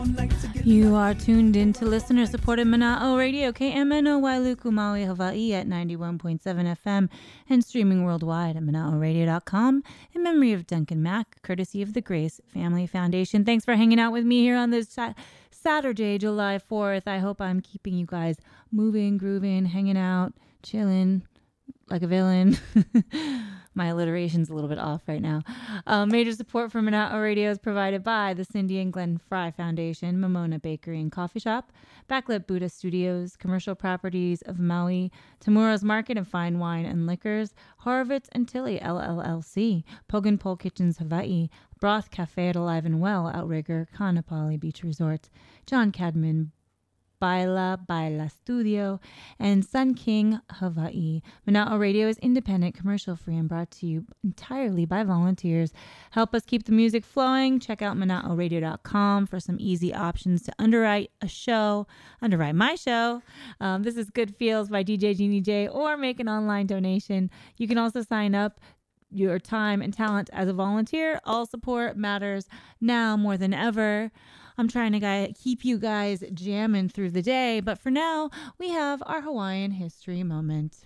You are tuned in to listener-supported Mana'o Radio, KMNOY Luku, Maui, Hawaii at 91.7 FM and streaming worldwide at mana'oradio.com in memory of Duncan Mack, courtesy of the Grace Family Foundation. Thanks for hanging out with me here on this Saturday, July 4th. I hope I'm keeping you guys moving, grooving, hanging out, chilling like a villain. My alliteration's a little bit off right now. Major support for Mana'o Radio is provided by the Cindy and Glenn Fry Foundation, Momona Bakery and Coffee Shop, Backlit Buddha Studios, Commercial Properties of Maui, Tamura's Market and Fine Wine and Liquors, Horowitz and Tilly LLC, Pogan Pole Kitchens Hawaii, Broth Cafe at Alive and Well, Outrigger, Kaanapali Beach Resorts, John Cadman Baila Studio, and Sun King Hawaii. Mana'o Radio is independent, commercial-free, and brought to you entirely by volunteers. Help us keep the music flowing. Check out mana'oradio.com for some easy options to underwrite my show. This is Good Feels by DJ Jeannie J, or make an online donation. You can also sign up your time and talent as a volunteer. All support matters now more than ever. I'm trying to keep you guys jamming through the day, but for now, we have our Hawaiian history moment.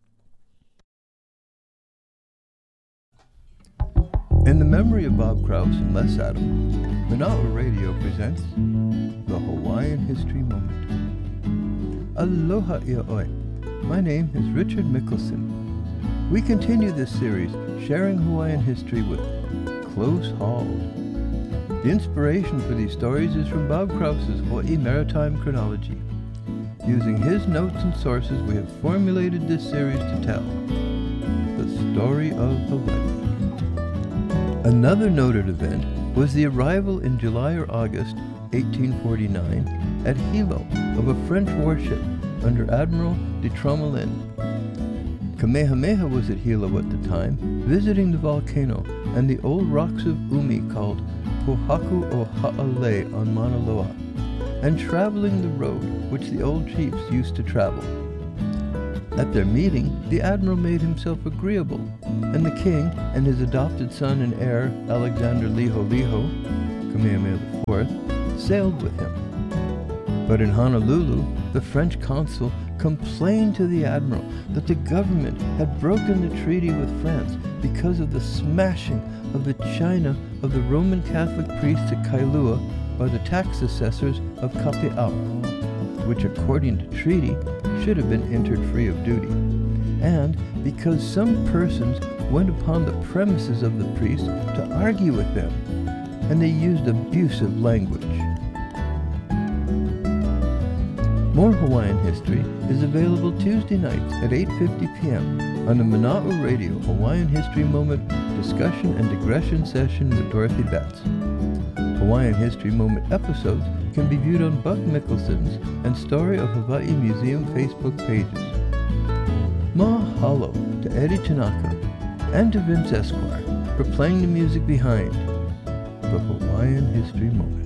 In the memory of Bob Krause and Les Adams, Mana'o Radio presents the Hawaiian History Moment. Aloha ia'oi. My name is Richard Mickelson. We continue this series sharing Hawaiian history with Close Hauled. The inspiration for these stories is from Bob Krause's Hawaii Maritime Chronology. Using his notes and sources, we have formulated this series to tell the story of Hawaii. Another noted event was the arrival in July or August 1849 at Hilo of a French warship under Admiral de Tromelin. Kamehameha was at Hilo at the time, visiting the volcano and the old rocks of Umi called Pohaku o Ha'alei on Mauna Loa, and traveling the road which the old chiefs used to travel. At their meeting, the admiral made himself agreeable, and the king and his adopted son and heir, Alexander Liholiho, Kamehameha IV, sailed with him. But in Honolulu, the French consul complained to the admiral that the government had broken the treaty with France because of the smashing of the china of the Roman Catholic priests at Kailua by the tax assessors of Kape'au, which according to treaty should have been entered free of duty, and because some persons went upon the premises of the priests to argue with them, and they used abusive language. More Hawaiian history is available Tuesday nights at 8:50 p.m. on the Mana'o Radio Hawaiian History Moment discussion and digression session with Dorothy Betts. Hawaiian History Moment episodes can be viewed on Buck Mickelson's and Story of Hawaii Museum Facebook pages. Mahalo to Eddie Tanaka and to Vince Esquire for playing the music behind the Hawaiian History Moment.